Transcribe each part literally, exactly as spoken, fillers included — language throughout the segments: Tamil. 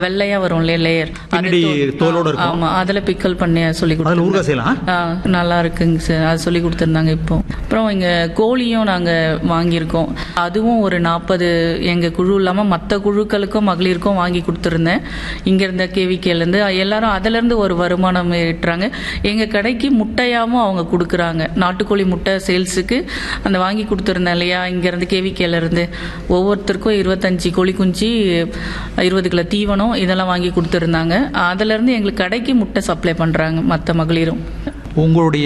வெள்ளையா வரும் லேயர், தோலோட இருக்கும். ஆமா, அதுல பிக்கல் பண்ணி சொல்லி கொடுத்தாங்க. நல்லா இருக்குங்க சார், அது சொல்லி கொடுத்துருந்தாங்க. இப்போ அப்புறம் இங்க கோழியும் நாங்க வாங்கியிருக்கோம். அதுவும் ஒரு நாற்பது எங்க குழு இல்லாம மற்ற குழுக்களுக்கும் மகளிருக்கும் வாங்கி கொடுத்துருந்தேன். இங்க இருந்த கேவிகேல இருந்து எல்லாரும் அதுல இருந்து ஒரு வருமானம் ஈட்டுறாங்க. எங்க கடைக்கு முட்டையாவும் அவங்க கொடுக்குறாங்க. நாட்டுக்கோழி முட்டை சேல்ஸுக்கு அந்த வாங்கி கொடுத்துருந்தேன் இல்லையா, இங்க இருந்து கேவிகேல இருந்து ஒவ்வொருத்தருக்கும் இருபத்தஞ்சு கோழி குஞ்சு, இருபது கிலோ தீவனம் இதெல்லாம் வாங்கி கொடுத்துருந்தாங்க. அதுல இருந்து எங்களுக்கு கடைக்கு முட்டை சப்ளை பண்றாங்க மற்ற மகளிரும். உங்களுடைய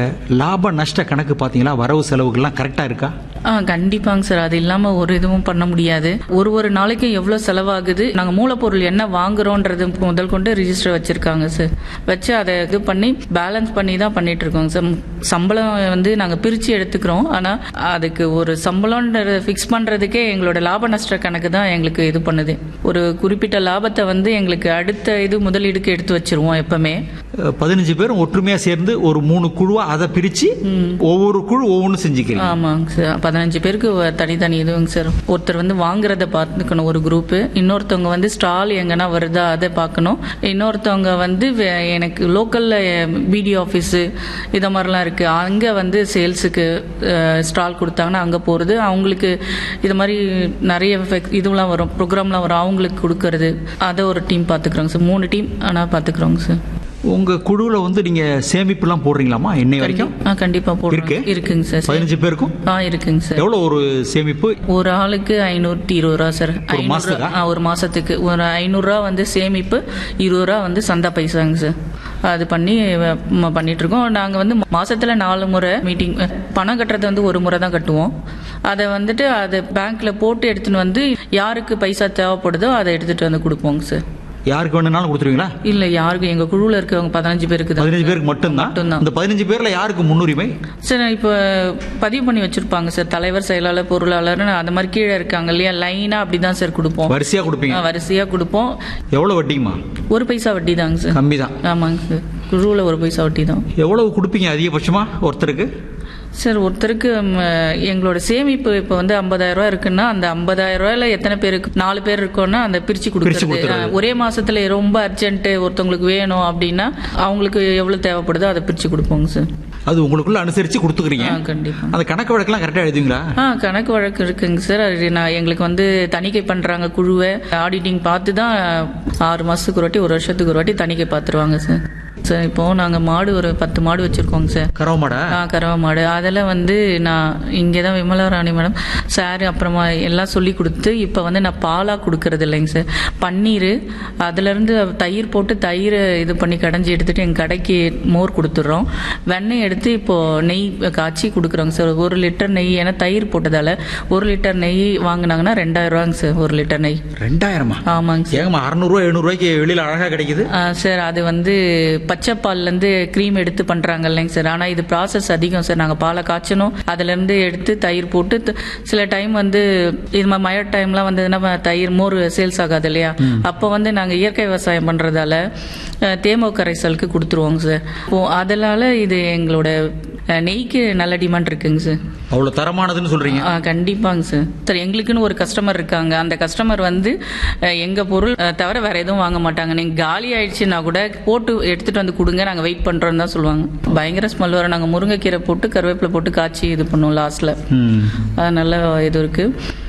லாப நஷ்ட கணக்கு பாத்தீங்களா? வரவு செலவுகள்லாம் கரெக்டா இருக்கா? ஆ கண்டிப்பாங்க சார். அது இல்லாம ஒரு இதுவும் பண்ண முடியாது. ஒரு ஒரு நாளைக்கு எவ்வளவு செலவாகுது, நாங்க மூலப்பொருள் என்ன வாங்குறோன்றது முதல் கொண்டு ரிஜிஸ்டர் வச்சிருக்காங்க சார். வச்சு அதை இது பண்ணி பேலன்ஸ் பண்ணி தான் பண்ணிட்டு இருக்கோங்க சார். சம்பளம் வந்து நாங்க பிரிச்சு எடுத்துக்கிறோம். ஆனா அதுக்கு ஒரு சம்பளம் பிக்ஸ் பண்றதுக்கே எங்களோட லாப நஷ்ட கணக்கு தான் எங்களுக்கு இது பண்ணுது. ஒரு குறிப்பிட்ட லாபத்தை வந்து எங்களுக்கு அடுத்த இது முதலீடுக்கு எடுத்து வச்சிருவோம். எப்பவுமே பதினஞ்சு பேரும் ஒற்றுமையா சேர்ந்து ஒரு மூணு குழுவா அதை பிரிச்சு ஒவ்வொரு குழு ஒவ்வொன்னு செஞ்சுக்கிறீங்க. ஆமாங்க சார். பதினஞ்சு பேருக்கு தனித்தனி இதுங்க சார். ஒருத்தர் வந்து வாங்குறத பார்த்துக்கணும் ஒரு குரூப், இன்னொருத்தவங்க வந்து ஸ்டால் எங்கன்னா வருதா அதை பார்க்கணும், இன்னொருத்தவங்க வந்து எனக்கு லோக்கல்ல பிடிஓ ஆஃபீஸு இதை மாதிரிலாம் இருக்கு, அங்கே வந்து சேல்ஸுக்கு ஸ்டால் கொடுத்தாங்கன்னா அங்கே போகிறது, அவங்களுக்கு இது மாதிரி நிறைய இதுலாம் வரும், ப்ரோக்ராம்லாம் வரும், அவங்களுக்கு கொடுக்கறது, அதை ஒரு டீம் பார்த்துக்குறோங்க சார். மூணு டீம் ஆனால் பார்த்துக்குறோங்க சார். உங்க குழுவில் வந்து நீங்க சேமிப்பு எல்லாம் போடுறீங்களாமா இன்னை வரைக்கும்? கண்டிப்பா போடுறோம். இருக்குங்க சார். பதினஞ்சு பேருக்கும் இருக்குங்க சார். எவ்வளவு ஒரு சேமிப்பு? ஒரு ஆளுக்கு ஐநூத்தி இருபது ரூபா சார். ஒரு மாசத்துக்கு ஒரு ஐநூறு ரூபா வந்து சேமிப்பு, இருபது ரூபா வந்து சந்தா பைசாங்க சார். அது பண்ணி பண்ணிட்டு இருக்கோம். நாங்க வந்து மாசத்துல நாலு முறை மீட்டிங், பணம் கட்டுறது வந்து ஒரு முறை தான் கட்டுவோம். அதை வந்துட்டு அதை பேங்க்ல போட்டு எடுத்துன்னு வந்து யாருக்கு பைசா தேவைப்படுதோ அதை எடுத்துட்டு வந்து கொடுப்போங்க சார். யாருக்கு வேணும்னாலும் கொடுத்துருவீங்களா? இல்ல, யாருக்கு எங்க குழுல இருக்கவங்க பதினஞ்சு பேருக்கு பதினஞ்சு பேருக்கு மட்டும்தான். இந்த பதினஞ்சு பேர்ல யாருக்கு முன்னுரிமை சார்? இப்ப பதிவு பண்ணி வச்சிருப்பாங்க சார், தலைவர், செயலாளர், பொருளாளர், அந்த மாதிரி கீழே இருக்காங்க இல்லையா, லைனா அப்படிதான் சார் கொடுப்போம். வரிசையா கொடுப்பீங்க? வரிசையா கொடுப்போம். எவ்வளவு வட்டிமா? ஒரு பைசா வட்டி தாங்க சார். கம்மி தான். ஆமாங்க சார், குழுல ஒரு பைசா வட்டி தான். எவ்வளவு கொடுப்பீங்க அதிகபட்சமா ஒருத்தருக்கு? சார் ஒருத்தருக்கு எங்களோட சேமிப்பு இப்போ வந்து ஐம்பதாயிரம் ரூபாய் இருக்குன்னா அந்த ஐம்பதாயிரம் ரூபாயில எத்தனை பேருக்கு, நாலு பேர் இருக்கோம்னா அந்த பிரிச்சு கொடுக்குறது. ஒரே மாசத்துல ரொம்ப அர்ஜென்ட் ஒருத்தவங்களுக்கு வேணும் அப்படின்னா அவங்களுக்கு எவ்வளவு தேவைப்படுதோ அதை பிரிச்சு கொடுப்போங்க சார். அது உங்களுக்குள்ள அனுசரிச்சு கொடுத்துக்கிறீங்க? கண்டிப்பா. அந்த கணக்கு வழக்கெல்லாம் கரெக்டா எழுதுவீங்களா? ஆ கணக்கு வழக்கு இருக்குங்க சார். நான் எங்களுக்கு வந்து தணிக்கை பண்றாங்க குழுவை, ஆடிட்டிங் பார்த்து தான் ஆறு மாசத்துக்கு ஒரு வாட்டி, ஒரு வருஷத்துக்கு ஒரு வாட்டி தணிக்கை பார்த்துருவாங்க சார். சார் இப்போ நாங்கள் மாடு ஒரு பத்து மாடு வச்சுருக்கோங்க சார். கறவை மாடா? ஆ கறவை மாடு. அதில் வந்து நான் இங்கே தான் விமலா ராணி மேடம் சார் அப்புறமா எல்லாம் சொல்லி கொடுத்து இப்போ வந்து நான் பாலாக கொடுக்கறது இல்லைங்க சார். பன்னீர் அதுலேருந்து தயிர் போட்டு தயிர் இது பண்ணி கடைஞ்சி எடுத்துகிட்டு எங்கள் கடைக்கு மோர் கொடுத்துட்றோம். வெண்ணெய் எடுத்து இப்போது நெய் காய்ச்சி கொடுக்குறோங்க சார். ஒரு லிட்டர் நெய், ஏன்னா தயிர் போட்டதால் ஒரு லிட்டர் நெய் வாங்கினாங்கன்னா ரெண்டாயிரம் ரூபாங்க சார் ஒரு லிட்டர் நெய். ரெண்டாயிரமா? ஆமாங்க சார். ஏங்கம்மா அறுநூறுவா எழுநூறுவாய்க்கு வெளியில் அழகாக கிடைக்குது சார். அது வந்து பச்சைப்பால்லேருந்து க்ரீம் எடுத்து பண்ணுறாங்க இல்லைங்க சார். ஆனால் இது ப்ராசஸ் அதிகம் சார். நாங்கள் பாலை காய்ச்சணும், அதுலேருந்து எடுத்து தயிர் போட்டு, சில டைம் வந்து இது மாதிரி மழை டைம்லாம் வந்ததுன்னா தயிர் மோர் சேல்ஸ் ஆகாது இல்லையா, அப்போ வந்து நாங்கள் இயற்கை விவசாயம் பண்ணுறதால தேமோ கரைசலுக்கு கொடுத்துருவோங்க சார். அதனால இது எங்களோட நெய்க்கு நல்ல டிமாண்ட் இருக்குங்க சார். அவ்வளோ தரமானதுன்னு சொல்றீங்க? கண்டிப்பாங்க சார். சார் எங்களுக்குன்னு ஒரு கஸ்டமர் இருக்காங்க. அந்த கஸ்டமர் வந்து எங்க பொருள் தவிர வேற எதுவும் வாங்க மாட்டாங்க. நீங்க காலி ஆயிடுச்சுன்னா கூட போட்டு எடுத்துட்டு வந்து கொடுங்க, நாங்க வெயிட் பண்றோம் தான் சொல்லுவாங்க. பயங்கர ஸ்மெல் வரும். நாங்க முருங்கைக்கீரை போட்டு கருவேப்பிலை போட்டு காய்ச்சி இது பண்ணுவோம் லாஸ்ட்ல. நல்ல இது இருக்கு.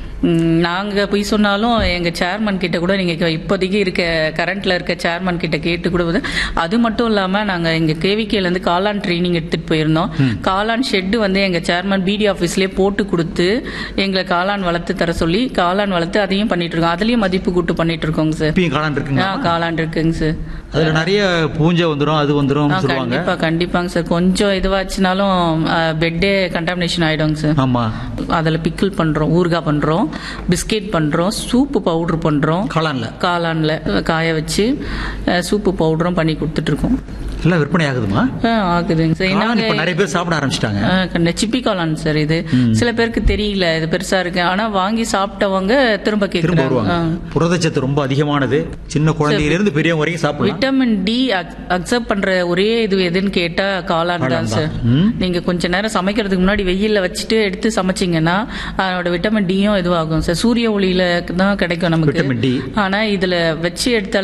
நாங்கள் போய் சொன்னாலும் எங்கள் சேர்மன் கிட்ட கூட நீங்கள் இப்போதைக்கு இருக்க கரண்ட்டில் இருக்க சேர்மன் கிட்ட கேட்டு கூட. அது மட்டும் இல்லாமல் நாங்கள் எங்கள் கேவிகேலேருந்து காளான் ட்ரைனிங் எடுத்துகிட்டு போயிருந்தோம். காளான் ஷெட்டு வந்து எங்கள் சேர்மன் பிடி ஆஃபீஸ்லேயே போட்டு கொடுத்து எங்களை காளான் வளர்த்து தர சொல்லி காளான் வளர்த்து அதையும் பண்ணிட்டு இருக்கோம். அதுலேயும் மதிப்பு கூட்டு பண்ணிட்டு இருக்கோங்க சார். காளான் இருக்குங்க? காளான் இருக்குங்க சார். அதில் நிறைய பூஞ்சை வந்துடும், அது வந்துடும். கண்டிப்பாக கண்டிப்பாங்க சார். கொஞ்சம் இதுவாச்சுனாலும் பெட்டே கண்டாமினேஷன் ஆகிடுங்க சார். ஆமாம். அதில் பிக்கிள் பண்ணுறோம், ஊறுகாய் பண்ணுறோம், பிஸ்கெட் பண்றோம், சூப்பு பவுடர் பண்றோம். காளான்ல காளான்ல காய வச்சு சூப்பு பவுடரும் பண்ணி கொடுத்துட்டு இருக்கோம். எல்லாம் விற்பனை ஆகுதுமா? ஆ, ஆகுதுங்க சார். காளான் இப்ப நிறைய பேர் சாப்பிட ஆரம்பிச்சிட்டாங்க. ஆ, கண்ட சிப்பி காளான் சார் இது. சில பேருக்கு தெரியல இது பெருசா இருக்கு, ஆனா வாங்கி சாப்பிட்டவங்க திரும்ப திரும்ப கேக்குறாங்க. வருவாங்க. புரதச்சத்து ரொம்ப அதிகமானது, சின்ன குழந்தையில இருந்து பெரியவங்க வரைக்கும் சாப்பிடலாம். விட்டமின் டி அக்செப்ட் பண்ற ஒரே இது எதுன்னு கேட்டா காளான் தான் காளான் சார். தான். ம். நீங்க கொஞ்ச நேரம் சமைக்கிறதுக்கு முன்னாடி வெயில்ல வச்சுட்டு எடுத்து சமைச்சீங்கன்னா அதோட விட்டமின் டியும் இதுவாகும் சார். சூரிய ஒளியில தான் கிடைக்கும் நமக்கு. Vitamin D. ஆனா இதுல வச்சு எடுத்தாலே